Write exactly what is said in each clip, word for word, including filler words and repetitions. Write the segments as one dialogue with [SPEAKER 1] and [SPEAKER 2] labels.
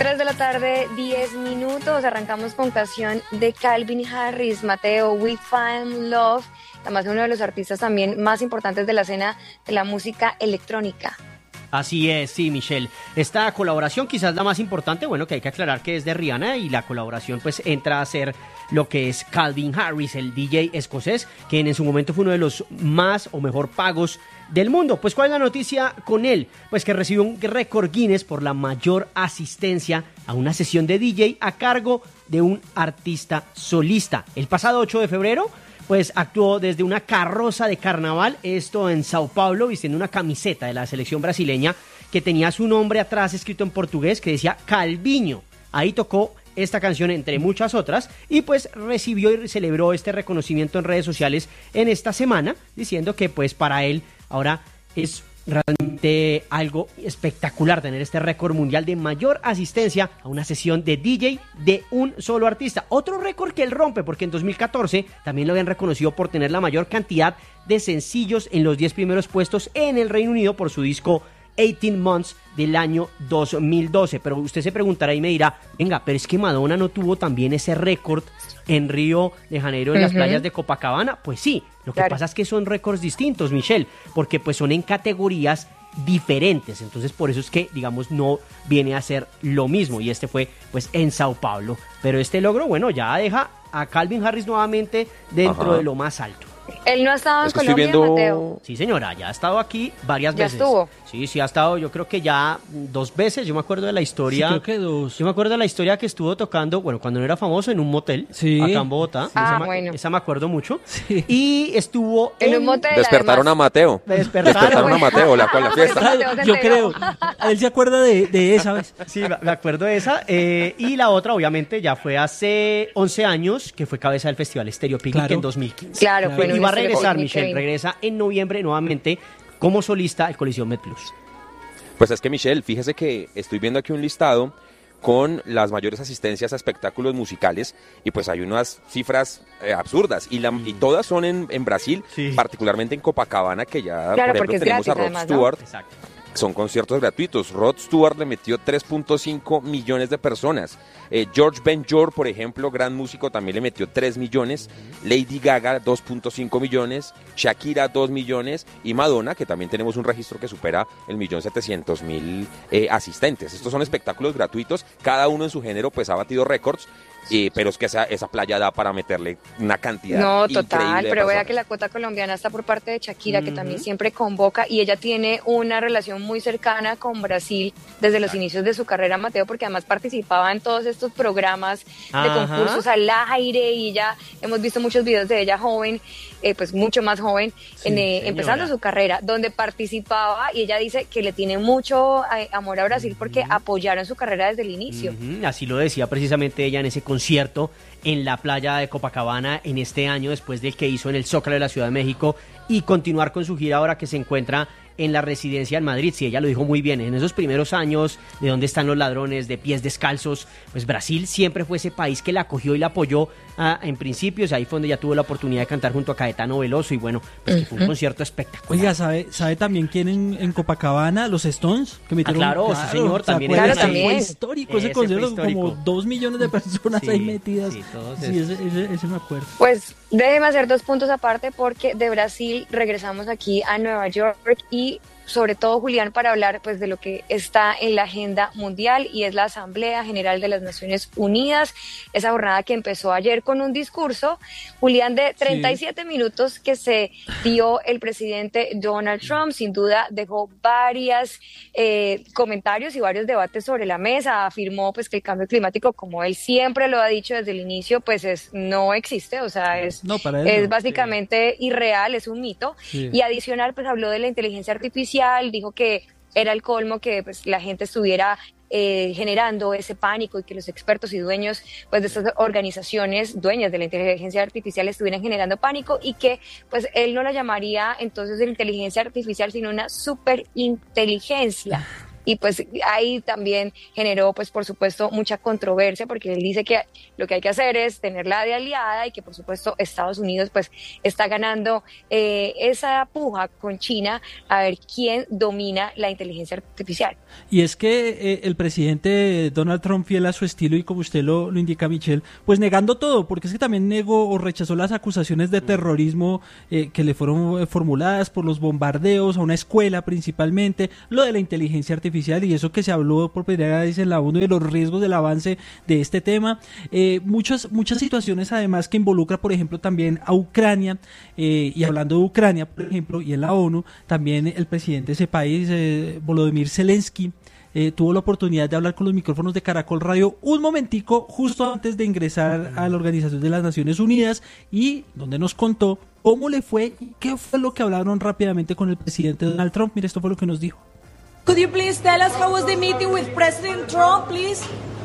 [SPEAKER 1] tres de la tarde, diez minutos. Arrancamos con canción de Calvin Harris, Mateo, We Find Love. Además, uno de los artistas también más importantes de la escena de la música electrónica.
[SPEAKER 2] Así es, sí, Michelle. Esta colaboración quizás la más importante, bueno, que hay que aclarar que es de Rihanna, y la colaboración pues entra a ser lo que es Calvin Harris, el D J escocés, quien en su momento fue uno de los más o mejor pagos del mundo. Pues, ¿cuál es la noticia con él? Pues que recibió un récord Guinness por la mayor asistencia a una sesión de D J a cargo de un artista solista. El pasado ocho de febrero, pues actuó desde una carroza de carnaval, esto en Sao Paulo, vistiendo una camiseta de la selección brasileña que tenía su nombre atrás escrito en portugués que decía Calvinho. Ahí tocó esta canción entre muchas otras y pues recibió y celebró este reconocimiento en redes sociales en esta semana, diciendo que pues para él ahora es realmente algo espectacular tener este récord mundial de mayor asistencia a una sesión de D J de un solo artista. Otro récord que él rompe, porque en dos mil catorce también lo habían reconocido por tener la mayor cantidad de sencillos en los diez primeros puestos en el Reino Unido por su disco eighteen months del año dos mil doce. Pero usted se preguntará y me dirá, venga, pero es que Madonna no tuvo también ese récord en Río de Janeiro, en uh-huh. las playas de Copacabana. Pues sí, lo que claro. pasa es que son récords distintos, Michelle, porque pues son en categorías diferentes, entonces por eso es que, digamos, no viene a ser lo mismo, y este fue pues en Sao Paulo, pero este logro, bueno, ya deja a Calvin Harris nuevamente dentro Ajá. de lo más alto.
[SPEAKER 1] Él no ha estado en
[SPEAKER 3] es que
[SPEAKER 1] Colombia,
[SPEAKER 3] viendo...
[SPEAKER 1] Mateo.
[SPEAKER 2] Sí, señora, ya ha estado aquí varias
[SPEAKER 1] ¿Ya
[SPEAKER 2] veces.
[SPEAKER 1] ¿Ya estuvo?
[SPEAKER 2] Sí, sí ha estado, yo creo que ya dos veces. Yo me acuerdo de la historia.
[SPEAKER 4] Sí, creo que dos.
[SPEAKER 2] Yo me acuerdo de la historia que estuvo tocando, bueno, cuando no era famoso, en un motel.
[SPEAKER 4] Sí.
[SPEAKER 2] Acá en Bogotá.
[SPEAKER 1] Ah,
[SPEAKER 2] esa,
[SPEAKER 1] bueno.
[SPEAKER 2] Esa me acuerdo mucho.
[SPEAKER 4] Sí.
[SPEAKER 2] Y estuvo
[SPEAKER 1] en,
[SPEAKER 2] en
[SPEAKER 1] un motel.
[SPEAKER 3] Despertaron
[SPEAKER 1] además.
[SPEAKER 3] a Mateo.
[SPEAKER 2] Despertaron,
[SPEAKER 3] Despertaron a Mateo, la cual la fiesta.
[SPEAKER 4] Yo creo. Él se acuerda de, de esa vez.
[SPEAKER 2] Sí, me acuerdo de esa. Eh, y la otra, obviamente, ya fue hace once años, que fue cabeza del Festival Estéreo Picnic
[SPEAKER 4] Claro.
[SPEAKER 2] en dos mil quince.
[SPEAKER 1] Claro,
[SPEAKER 4] Claro.
[SPEAKER 1] fue
[SPEAKER 2] Y va a regresar,
[SPEAKER 1] Picnic
[SPEAKER 2] Michelle,
[SPEAKER 1] que
[SPEAKER 2] regresa en noviembre nuevamente como solista al Coliseo MedPlus.
[SPEAKER 3] Pues es que, Michelle, fíjese que estoy viendo aquí un listado con las mayores asistencias a espectáculos musicales, y pues hay unas cifras eh, absurdas, y, la, y todas son en, en Brasil,
[SPEAKER 2] Sí.
[SPEAKER 3] particularmente en Copacabana, que ya,
[SPEAKER 1] Claro,
[SPEAKER 3] por
[SPEAKER 1] porque
[SPEAKER 3] ejemplo,
[SPEAKER 1] es
[SPEAKER 3] tenemos
[SPEAKER 1] gratis,
[SPEAKER 3] a Rod
[SPEAKER 1] además, ¿no?
[SPEAKER 3] Stewart.
[SPEAKER 2] Exacto.
[SPEAKER 3] Son conciertos gratuitos. Rod Stewart le metió tres punto cinco millones de personas. Eh, George Ben-Jor, por ejemplo, gran músico, también le metió tres millones. Lady Gaga, dos punto cinco millones. Shakira, dos millones. Y Madonna, que también tenemos un registro que supera el millón setecientos mil eh, asistentes. Estos son espectáculos gratuitos. Cada uno en su género pues ha batido récords. Eh, pero es que esa, esa playa da para meterle una cantidad
[SPEAKER 1] No,
[SPEAKER 3] increíble
[SPEAKER 1] total,
[SPEAKER 3] de
[SPEAKER 1] pero vea
[SPEAKER 3] personas.
[SPEAKER 1] que la cuota colombiana está por parte de Shakira,
[SPEAKER 2] Uh-huh.
[SPEAKER 1] que también siempre convoca, y ella tiene una relación muy cercana con Brasil desde los inicios de su carrera, Mateo, porque además participaba en todos estos programas de
[SPEAKER 2] Ajá.
[SPEAKER 1] concursos al aire, y ya hemos visto muchos videos de ella joven, eh, pues mucho más joven,
[SPEAKER 2] Sí,
[SPEAKER 1] en, eh,
[SPEAKER 2] señora.
[SPEAKER 1] empezando su carrera, donde participaba, y ella dice que le tiene mucho eh, amor a Brasil porque
[SPEAKER 2] Uh-huh.
[SPEAKER 1] apoyaron su carrera desde el inicio.
[SPEAKER 2] Uh-huh. Así lo decía precisamente ella en ese concierto en la playa de Copacabana en este año, después del que hizo en el Zócalo de la Ciudad de México, y continuar con su gira ahora que se encuentra en la residencia en Madrid. Sí, ella lo dijo muy bien, en esos primeros años de Dónde están los ladrones, de Pies descalzos, pues Brasil siempre fue ese país que la acogió y la apoyó ah, en principios. Ahí fue donde ya tuvo la oportunidad de cantar junto a Caetano Veloso, y bueno, pues que fue un concierto espectacular.
[SPEAKER 4] Oiga, ¿sabe, sabe también quién en, en Copacabana? Los Stones. Que metieron,
[SPEAKER 2] Ah, claro, sí, señor,
[SPEAKER 4] ¿se
[SPEAKER 2] también
[SPEAKER 4] acuerdan?
[SPEAKER 1] Claro,
[SPEAKER 4] Ese
[SPEAKER 1] también.
[SPEAKER 4] fue histórico ese
[SPEAKER 2] Ese fue
[SPEAKER 4] concierto,
[SPEAKER 2] histórico.
[SPEAKER 4] como dos millones de personas
[SPEAKER 2] Sí,
[SPEAKER 4] ahí metidas.
[SPEAKER 2] sí, todos
[SPEAKER 4] Sí,
[SPEAKER 2] esos.
[SPEAKER 4] ese, ese, ese me acuerdo.
[SPEAKER 1] Pues déjeme hacer dos puntos aparte, porque de Brasil regresamos aquí a Nueva York, y sobre todo, Julián, para hablar pues de lo que está en la agenda mundial, y es la Asamblea General de las Naciones Unidas, esa jornada que empezó ayer con un discurso, Julián, de treinta y siete sí. minutos que se dio el presidente Donald Trump. Sin duda dejó varios eh, comentarios y varios debates sobre la mesa. Afirmó pues que el cambio climático, como él siempre lo ha dicho desde el inicio, pues es no existe, o sea, es,
[SPEAKER 4] no, para él
[SPEAKER 1] es
[SPEAKER 4] no.
[SPEAKER 1] básicamente sí. irreal, es un mito. Sí. Y adicional, pues habló de la inteligencia artificial, dijo que era el colmo que pues la gente estuviera eh, generando ese pánico, y que los expertos y dueños pues de estas organizaciones dueñas de la inteligencia artificial estuvieran generando pánico, y que pues él no la llamaría entonces de inteligencia artificial sino una superinteligencia. y pues ahí también generó pues por supuesto mucha controversia, porque él dice que lo que hay que hacer es tenerla de aliada y que por supuesto Estados Unidos pues está ganando eh, esa puja con China a ver quién domina la inteligencia artificial.
[SPEAKER 4] Y es que eh, el presidente Donald Trump, fiel a su estilo y como usted lo, lo indica, Michelle, pues negando todo, porque es que también negó o rechazó las acusaciones de terrorismo eh, que le fueron formuladas por los bombardeos a una escuela principalmente, lo de la inteligencia artificial y eso que se habló por primera vez en la ONU de los riesgos del avance de este tema. Eh, muchas, muchas situaciones además que involucra, por ejemplo, también a Ucrania, eh, y hablando de Ucrania, por ejemplo, y en la ONU, también el presidente de ese país, eh, Volodymyr Zelensky, Eh, tuvo la oportunidad de hablar con los micrófonos de Caracol Radio un momentico justo antes de ingresar a la Organización de las Naciones Unidas y donde nos contó cómo le fue y qué fue lo que hablaron rápidamente con el presidente Donald Trump. Mire, esto fue lo que nos dijo.
[SPEAKER 5] Could you please tell us how was the meeting with President Trump, please?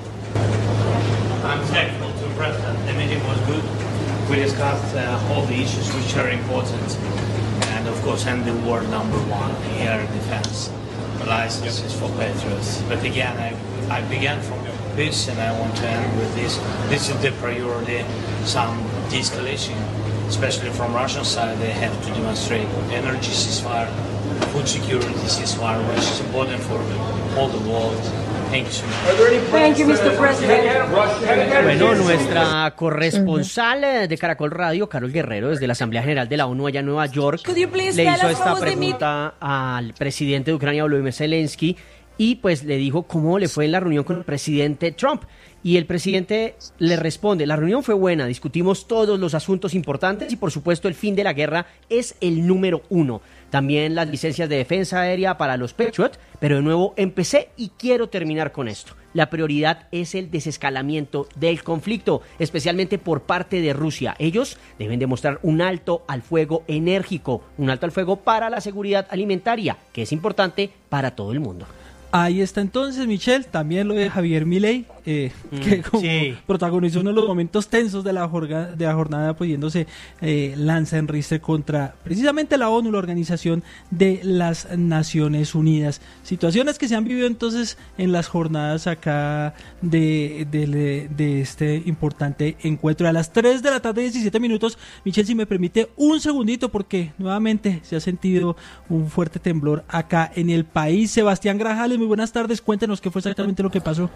[SPEAKER 6] I'm thankful to the President. The meeting was good. We discussed uh, all the issues which are important and of course I'm the world number one air defense. Licenses for Patriots. But again, I, I began from this and I want to end with this. This is the priority, some de-escalation, especially from Russian side. They have to demonstrate energy ceasefire, food security ceasefire, which is important for all the world. Thank you so much.
[SPEAKER 5] Thank you, mister President.
[SPEAKER 2] Bueno, nuestra corresponsal de Caracol Radio, Carol Guerrero, desde la Asamblea General de la ONU allá en Nueva York, le hizo esta pregunta al presidente de Ucrania, Volodymyr Zelensky, y pues le dijo cómo le fue en la reunión con el presidente Trump. Y el presidente le responde: la reunión fue buena, discutimos todos los asuntos importantes y por supuesto el fin de la guerra es el número uno. También las licencias de defensa aérea para los Patriot, pero de nuevo empecé y quiero terminar con esto. La prioridad es el desescalamiento del conflicto, especialmente por parte de Rusia. Ellos deben demostrar un alto al fuego enérgico, un alto al fuego para la seguridad alimentaria, que es importante para todo el mundo.
[SPEAKER 4] Ahí está entonces, Michelle, también lo de Javier Milei, eh, mm, que como sí. protagonizó uno de los momentos tensos de la jornada, de la jornada pudiéndose eh, lanza en ristre contra precisamente la ONU, la Organización de las Naciones Unidas. Situaciones que se han vivido entonces en las jornadas acá de, de, de este importante encuentro. A las tres de la tarde, diecisiete minutos, Michelle, si me permite un segundito, porque nuevamente se ha sentido un fuerte temblor acá en el país. Sebastián Grajales, muy buenas tardes, cuéntenos qué fue exactamente lo que pasó.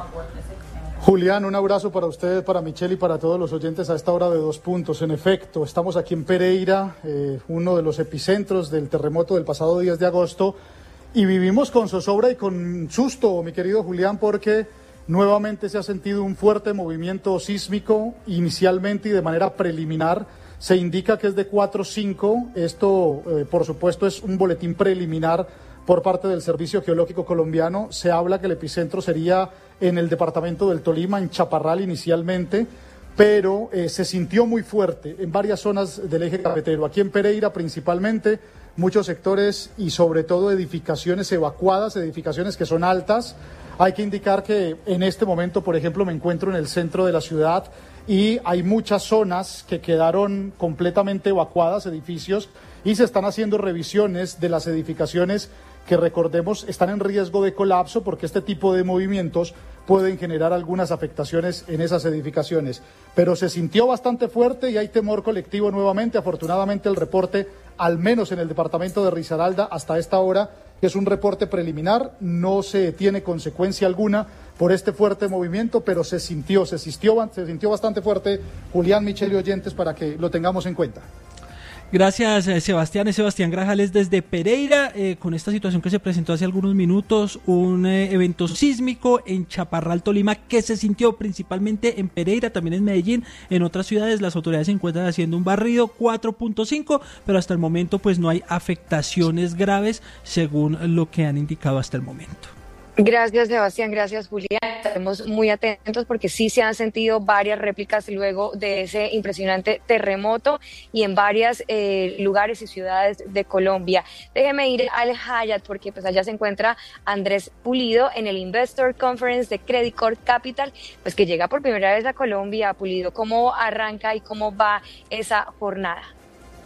[SPEAKER 7] Julián, un abrazo para ustedes, para Michelle y para todos los oyentes a esta hora de Dos Puntos. En efecto, estamos aquí en Pereira, eh, uno de los epicentros del terremoto del pasado diez de agosto, y vivimos con zozobra y con susto, mi querido Julián, porque nuevamente se ha sentido un fuerte movimiento sísmico. Inicialmente y de manera preliminar se indica que es de cuatro cinco. Esto, eh, por supuesto, es un boletín preliminar por parte del Servicio Geológico Colombiano. Se habla que el epicentro sería en el departamento del Tolima, en Chaparral inicialmente, pero eh, se sintió muy fuerte en varias zonas del eje cafetero. Aquí en Pereira principalmente, muchos sectores y sobre todo edificaciones evacuadas, edificaciones que son altas. Hay que indicar que en este momento, por ejemplo, me encuentro en el centro de la ciudad y hay muchas zonas que quedaron completamente evacuadas, edificios, y se están haciendo revisiones de las edificaciones que, recordemos, están en riesgo de colapso porque este tipo de movimientos pueden generar algunas afectaciones en esas edificaciones. Pero se sintió bastante fuerte y hay temor colectivo nuevamente. Afortunadamente el reporte, al menos en el departamento de Risaralda, hasta esta hora, que es un reporte preliminar, no se tiene consecuencia alguna por este fuerte movimiento, pero se sintió, se sintió, se sintió bastante fuerte. Julián, Michelle y oyentes, para que lo tengamos en cuenta.
[SPEAKER 4] Gracias, Sebastián. Es Sebastián Grajales desde Pereira, eh, con esta situación que se presentó hace algunos minutos, un eh, evento sísmico en Chaparral, Tolima, que se sintió principalmente en Pereira, también en Medellín, en otras ciudades. Las autoridades se encuentran haciendo un barrido cuatro punto cinco, pero hasta el momento pues no hay afectaciones graves, según lo que han indicado hasta el momento.
[SPEAKER 1] Gracias, Sebastián, gracias, Julián. Estaremos muy atentos porque sí se han sentido varias réplicas luego de ese impresionante terremoto y en varios eh, lugares y ciudades de Colombia. Déjeme ir al Hyatt porque pues allá se encuentra Andrés Pulido en el Investor Conference de Credit Corp Capital, pues que llega por primera vez a Colombia. Pulido, ¿cómo arranca y cómo va esa jornada?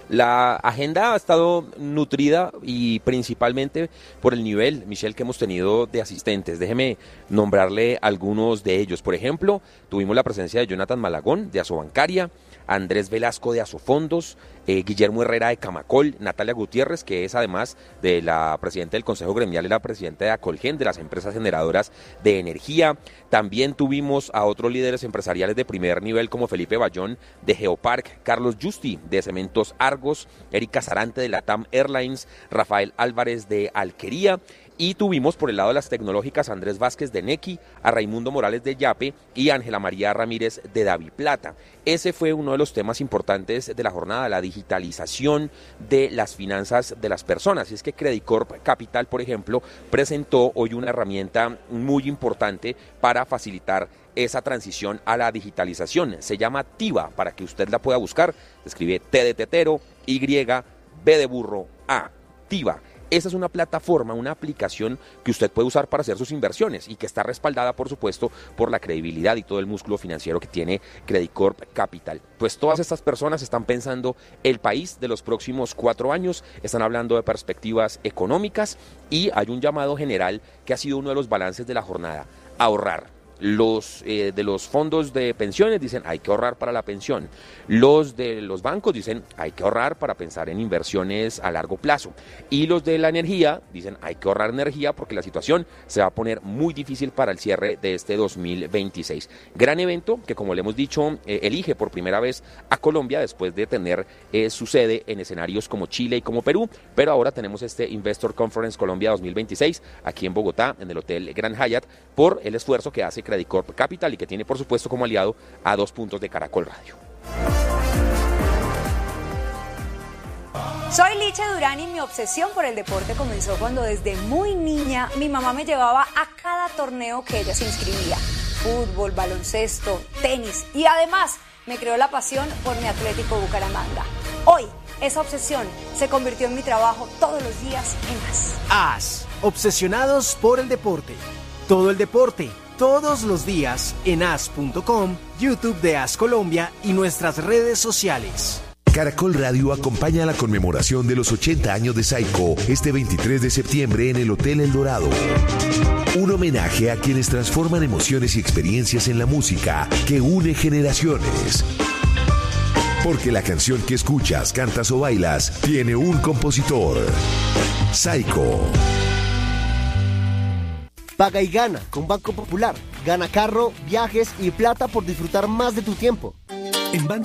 [SPEAKER 3] La agenda ha estado nutrida y principalmente por el nivel, Michelle, que hemos tenido de asistentes. Déjeme nombrarle algunos de ellos. Por ejemplo, tuvimos la presencia de Jonathan Malagón, de Asobancaria, Andrés Velasco de Asofondos, eh, Guillermo Herrera de Camacol, Natalia Gutiérrez, que es además de la presidenta del Consejo Gremial y la presidenta de Acolgen, de las empresas generadoras de energía. También tuvimos a otros líderes empresariales de primer nivel como Felipe Bayón de Geopark, Carlos Justi de Cementos Argos, Erika Sarante de Latam Airlines, Rafael Álvarez de Alquería. Y tuvimos por el lado de las tecnológicas a Andrés Vázquez de Nequi, a Raimundo Morales de Yape y a Ángela María Ramírez de Daviplata. Ese fue uno de los temas importantes de la jornada, la digitalización de las finanzas de las personas. Y es que Credicorp Capital, por ejemplo, presentó hoy una herramienta muy importante para facilitar esa transición a la digitalización. Se llama Tiva, para que usted la pueda buscar. Se escribe T de tetero, Y, B de burro, A, Tiva. Esa es una plataforma, una aplicación que usted puede usar para hacer sus inversiones y que está respaldada, por supuesto, por la credibilidad y todo el músculo financiero que tiene Credicorp Capital. Pues todas estas personas están pensando el país de los próximos cuatro años, están hablando de perspectivas económicas y hay un llamado general que ha sido uno de los balances de la jornada: ahorrar. Los eh, de los fondos de pensiones dicen hay que ahorrar para la pensión. Los de los bancos dicen hay que ahorrar para pensar en inversiones a largo plazo. Y los de la energía dicen hay que ahorrar energía porque la situación se va a poner muy difícil para el cierre de este dos mil veintiséis. Gran evento que, como le hemos dicho, eh, elige por primera vez a Colombia después de tener eh, su sede en escenarios como Chile y como Perú. Pero ahora tenemos este Investor Conference Colombia dos mil veintiséis aquí en Bogotá, en el Hotel Grand Hyatt, por el esfuerzo que hace Credicorp Capital y que tiene, por supuesto, como aliado a Dos Puntos de Caracol Radio.
[SPEAKER 8] Soy Licha Durán y mi obsesión por el deporte comenzó cuando desde muy niña mi mamá me llevaba a cada torneo que ella se inscribía. Fútbol, baloncesto, tenis y además me creó la pasión por mi Atlético Bucaramanga. Hoy esa obsesión se convirtió en mi trabajo todos los días en A S.
[SPEAKER 9] A S, obsesionados por el deporte. Todo el deporte, todos los días en A S punto com, YouTube de A S Colombia y nuestras redes sociales.
[SPEAKER 10] Caracol Radio acompaña la conmemoración de los ochenta años de Saico este veintitrés de septiembre en el Hotel El Dorado. Un homenaje a quienes transforman emociones y experiencias en la música que une generaciones. Porque la canción que escuchas, cantas o bailas tiene un compositor. Saico.
[SPEAKER 11] Paga y gana con Banco Popular. Gana carro, viajes y plata por disfrutar más de tu tiempo.
[SPEAKER 10] En Banco